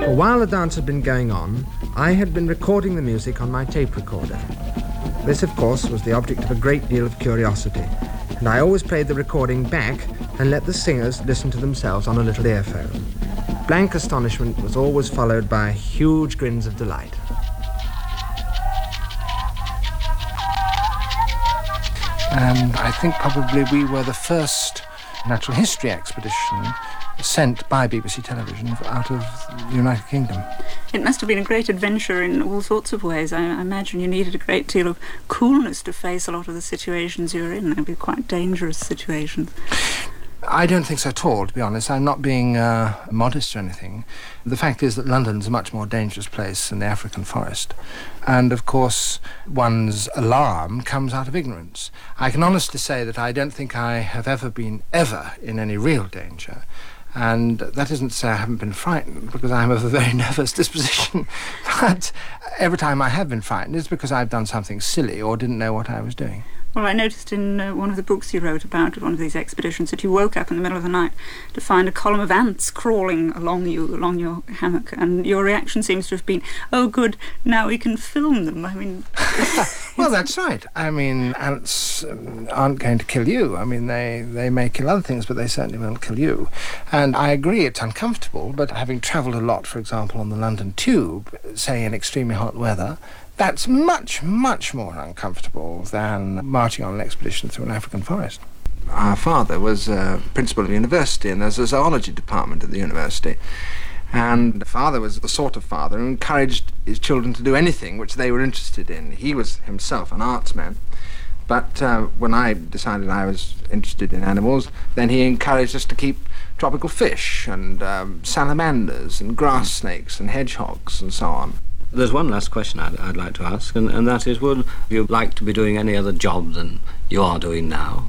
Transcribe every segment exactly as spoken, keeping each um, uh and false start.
Well, while the dance had been going on, I had been recording the music on my tape recorder. This, of course, was the object of a great deal of curiosity, and I always played the recording back and let the singers listen to themselves on a little earphone. Blank astonishment was always followed by huge grins of delight. And I think probably we were the first natural history expedition sent by B B C Television out of the United Kingdom. It must have been a great adventure in all sorts of ways. I, I imagine you needed a great deal of coolness to face a lot of the situations you were in. They'd be quite dangerous situations. I don't think so at all, to be honest. I'm not being uh, modest or anything. The fact is that London's a much more dangerous place than the African forest. And, of course, one's alarm comes out of ignorance. I can honestly say that I don't think I have ever been, ever, in any real danger. And that isn't to say I haven't been frightened, because I'm of a very nervous disposition. But every time I have been frightened, it's because I've done something silly or didn't know what I was doing. Well, I noticed in uh, one of the books you wrote about one of these expeditions that you woke up in the middle of the night to find a column of ants crawling along you, along your hammock, and your reaction seems to have been, oh, good, now we can film them. I mean... Well, that's right. I mean, ants um, aren't going to kill you. I mean, they, they may kill other things, but they certainly won't kill you. And I agree it's uncomfortable, but having travelled a lot, for example, on the London Tube, say in extremely hot weather, that's much, much more uncomfortable than marching on an expedition through an African forest. Our father was uh, principal of the university, and there's a zoology department at the university. And the father was the sort of father who encouraged his children to do anything which they were interested in. He was himself an artsman. But uh, when I decided I was interested in animals, then he encouraged us to keep tropical fish and um, salamanders and grass snakes and hedgehogs and so on. There's one last question I'd, I'd like to ask, and, and that is, would you like to be doing any other job than you are doing now?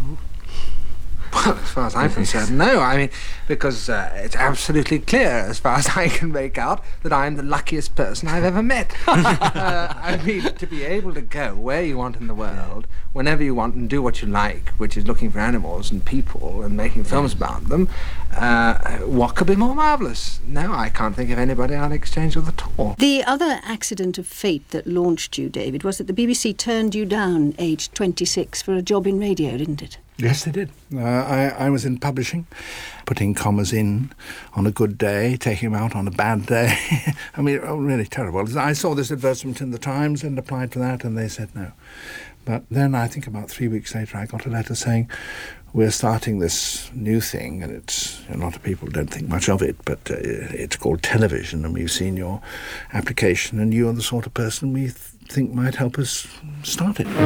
Well, as far as I'm concerned, no. I mean, because uh, it's absolutely clear, as far as I can make out, that I'm the luckiest person I've ever met. uh, I mean, to be able to go where you want in the world, whenever you want, and do what you like, which is looking for animals and people and making films about them, uh, what could be more marvellous? No, I can't think of anybody I'd exchange with at all. The other accident of fate that launched you, David, was that the B B C turned you down, aged twenty-six, for a job in radio, didn't it? Yes, they did. Uh, I, I was in publishing, putting commas in on a good day, taking them out on a bad day. I mean, oh, really terrible. I saw this advertisement in the Times and applied for that, and they said no. But then I think about three weeks later I got a letter saying, we're starting this new thing, and it's, a lot of people don't think much of it, but uh, it's called television, and we've seen your application, and you're the sort of person we th- think might help us start it.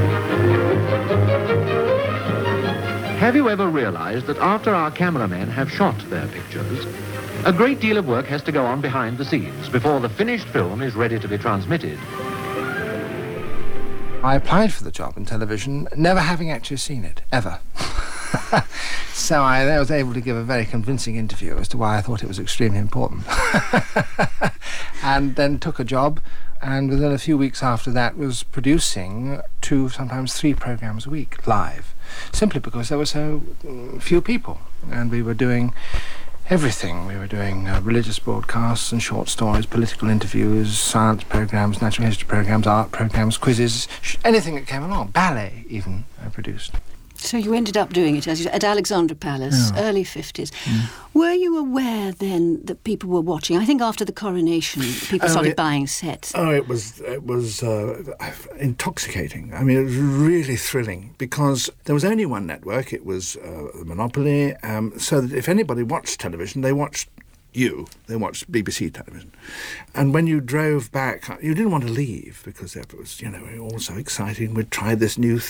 Have you ever realized that after our cameramen have shot their pictures, a great deal of work has to go on behind the scenes before the finished film is ready to be transmitted? I applied for the job in television, never having actually seen it, ever. So I was able to give a very convincing interview as to why I thought it was extremely important. And then took a job, and within a few weeks after that was producing two, sometimes three programmes a week, live. Simply because there were so few people, and we were doing everything. We were doing uh, religious broadcasts and short stories, political interviews, science programmes, natural history programmes, art programmes, quizzes, sh- anything that came along. Ballet, even, I produced. So you ended up doing it, as you said, at Alexandra Palace, Yeah. early fifties. Mm. Were you aware then that people were watching? I think after the coronation, people Oh, started it- buying sets. Oh, it was it was uh, intoxicating. I mean, it was really thrilling because there was only one network. It was uh, the monopoly. Um, so that if anybody watched television, they watched you. They watched B B C television. And when you drove back, you didn't want to leave because it was, you know, all so exciting. We'd tried this new